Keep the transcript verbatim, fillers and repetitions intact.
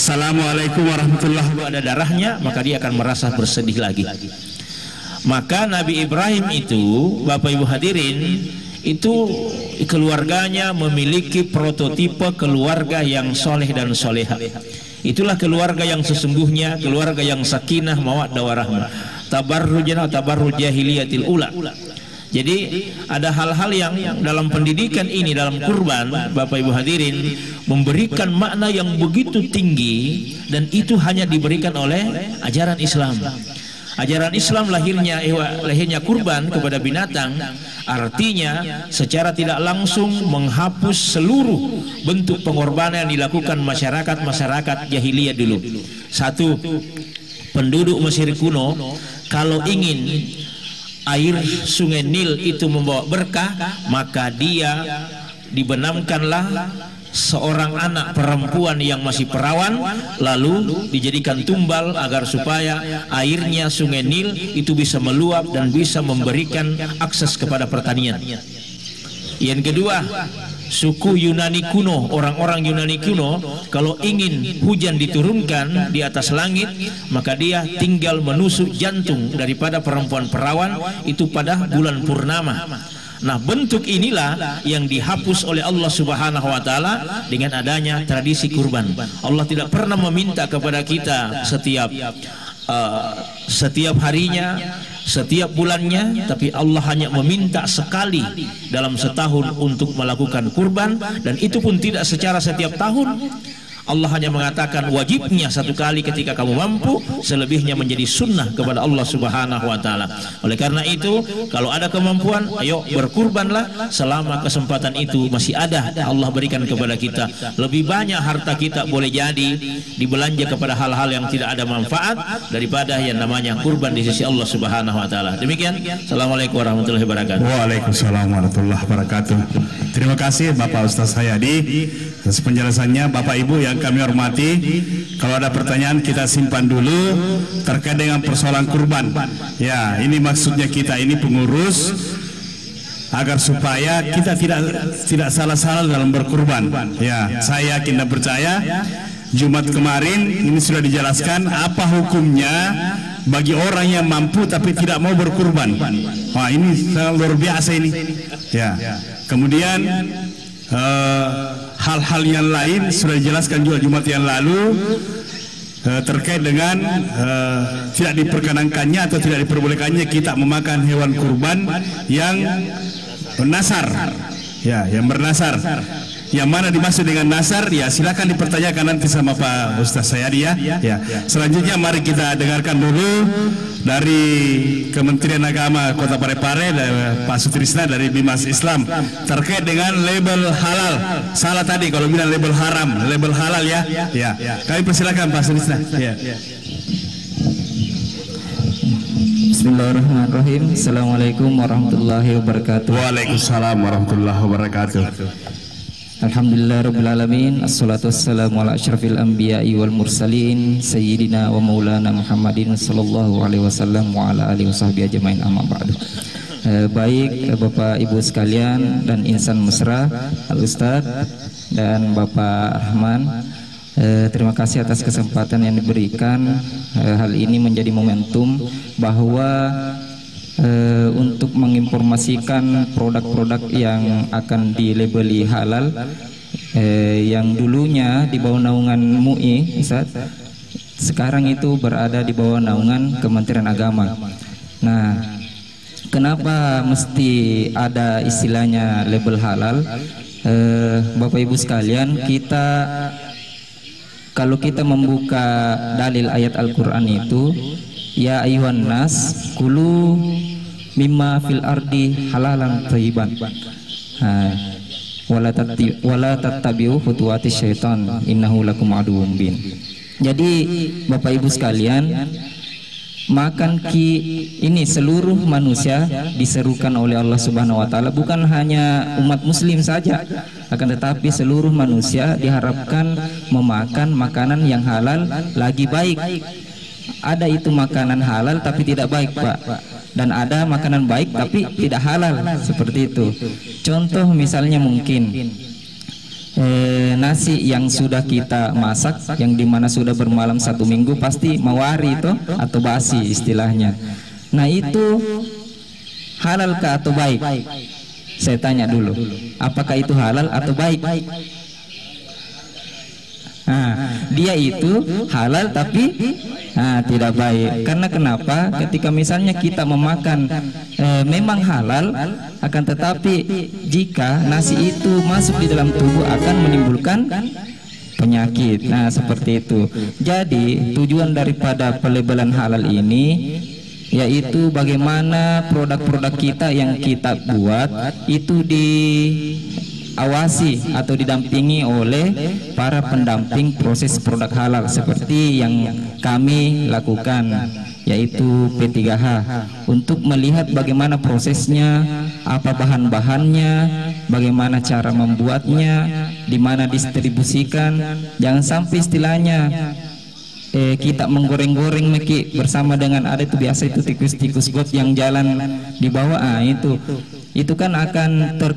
Assalamualaikum warahmatullahi wabarakatuh, ada darahnya, maka dia akan merasa bersedih lagi. Maka Nabi Ibrahim itu, Bapak Ibu hadirin, itu keluarganya memiliki prototipe keluarga yang soleh dan soleha. Itulah keluarga yang sesungguhnya, keluarga yang sakinah mawaddah warahmah, tabarrujana tabarruj jahiliyatil ula. Jadi ada hal-hal yang dalam pendidikan ini, dalam kurban, Bapak Ibu hadirin, memberikan makna yang begitu tinggi, dan itu hanya diberikan oleh ajaran Islam. Ajaran Islam lahirnya lahirnya kurban kepada binatang, artinya secara tidak langsung menghapus seluruh bentuk pengorbanan yang dilakukan masyarakat-masyarakat jahiliyah dulu. Satu, penduduk Mesir kuno kalau ingin air sungai Nil itu membawa berkah, maka dia dibenamkanlah seorang anak perempuan yang masih perawan, lalu dijadikan tumbal agar supaya airnya sungai Nil itu bisa meluap dan bisa memberikan akses kepada pertanian. Yang kedua, suku Yunani kuno, orang-orang Yunani kuno kalau ingin hujan diturunkan di atas langit, maka dia tinggal menusuk jantung daripada perempuan perawan itu pada bulan purnama. Nah, bentuk inilah yang dihapus oleh Allah Subhanahu wa taala dengan adanya tradisi kurban. Allah tidak pernah meminta kepada kita setiap uh, setiap harinya, setiap bulannya, tapi Allah hanya meminta sekali dalam setahun untuk melakukan kurban, dan itu pun tidak secara setiap tahun. Allah hanya mengatakan wajibnya satu kali ketika kamu mampu, selebihnya menjadi sunnah kepada Allah Subhanahu wa taala. Oleh karena itu, kalau ada kemampuan, ayo berkurbanlah selama kesempatan itu masih ada, Allah berikan kepada kita. Lebih banyak harta kita boleh jadi dibelanja kepada hal-hal yang tidak ada manfaat daripada yang namanya kurban di sisi Allah Subhanahu wa taala. Demikian, Assalamualaikum warahmatullahi wabarakatuh. Waalaikumsalam warahmatullahi wabarakatuh. Terima kasih Bapak Ustaz Hayadi atas penjelasannya. Bapak Ibu yang kami hormati, kalau ada pertanyaan kita simpan dulu terkait dengan persoalan kurban. Ya, ini maksudnya kita ini pengurus agar supaya kita tidak tidak salah-salah dalam berkurban. Ya, saya yakin dan percaya Jumat kemarin ini sudah dijelaskan apa hukumnya bagi orang yang mampu tapi tidak mau berkurban. Wah, ini sangat luar biasa ini. Ya. Kemudian hal-hal uh, yang lain sudah dijelaskan juga Jumat yang lalu uh, terkait dengan uh, tidak diperkenankannya atau tidak diperbolehkannya kita memakan hewan kurban yang bernasar. Ya, yang bernasar. Yang mana dimaksud dengan nasar, ya silakan dipertanyakan nanti sama Pak Ustaz Sayadi ya. Ya. Selanjutnya mari kita dengarkan dulu dari Kementerian Agama Kota Parepare, Pak Sutrisna dari Bimas Islam terkait dengan label halal. Salah tadi kalau bilang label haram, label halal ya. Ya. Kami persilakan Pak Sutrisna. Ya. Bismillahirrahmanirrahim. Assalamualaikum warahmatullahi wabarakatuh. Waalaikumsalam warahmatullahi wabarakatuh. Alhamdulillah rabbil alamin, assalatu wassalamu ala asyrafil anbiya'i wal mursalin sayyidina wa maulana Muhammadin sallallahu alaihi wasallam wa ala alihi wasahbihi ajmain, amma ba'du. Eh, baik Bapak Ibu sekalian dan insan mesra, Al Ustaz dan Bapak Rahman, eh, terima kasih atas kesempatan yang diberikan. Eh, hal ini menjadi momentum bahwa Uh, untuk menginformasikan produk-produk yang akan dilabeli halal, uh, yang dulunya di bawah naungan M U I, Ustaz, sekarang itu berada di bawah naungan Kementerian Agama. Nah, kenapa mesti ada istilahnya label halal? Uh, Bapak Ibu sekalian, kita kalau kita membuka dalil ayat Al-Quran itu, ya ayuhan nas kulu mimma fil ardi halalan thayyiban wala tattabi'u khutuwati syaitan innahu lakum aduwwum mubin. Jadi Bapak Ibu sekalian, makan ki ini seluruh manusia diserukan oleh Allah Subhanahu wa taala, bukan hanya umat muslim saja, akan tetapi seluruh manusia diharapkan memakan makanan yang halal, lagi baik. Ada itu makanan halal tapi tidak baik, Pak, dan ada makanan baik tapi tidak halal, seperti itu. Contoh misalnya mungkin eh, eh, nasi yang sudah kita masak, yang dimana sudah bermalam satu minggu, pasti mawari itu atau basi istilahnya. Nah itu halalkah atau baik? Saya tanya dulu, apakah itu halal atau baik? Nah, dia itu halal tapi nah, tidak baik. Karena kenapa? Ketika misalnya kita memakan eh, memang halal, akan tetapi jika nasi itu masuk di dalam tubuh akan menimbulkan penyakit. Nah, seperti itu. Jadi tujuan daripada pelabelan halal ini yaitu bagaimana produk-produk kita yang kita buat itu diawasi atau didampingi oleh para pendamping proses produk halal seperti yang kami lakukan, yaitu P tiga H, untuk melihat bagaimana prosesnya, apa bahan-bahannya, bagaimana cara membuatnya, di mana distribusikan. Jangan sampai istilahnya Eh, kita menggoreng-goreng meki bersama dengan ada itu biasa itu tikus-tikus got yang jalan di bawah, ah, itu itu kan akan ter